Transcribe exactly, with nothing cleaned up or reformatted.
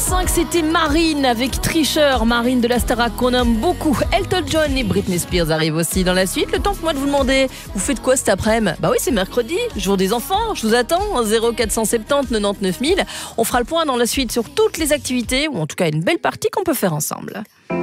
cinq, c'était Marine avec Tricheur. Marine de la Starac qu'on aime beaucoup. Elton John et Britney Spears arrivent aussi dans la suite. Le temps que moi de vous demander, vous faites quoi cet après-midi? Bah oui, c'est mercredi, jour des enfants. Je vous attends, zéro quatre cent soixante-dix quatre-vingt-dix-neuf mille. On fera le point dans la suite sur toutes les activités, ou en tout cas une belle partie qu'on peut faire ensemble.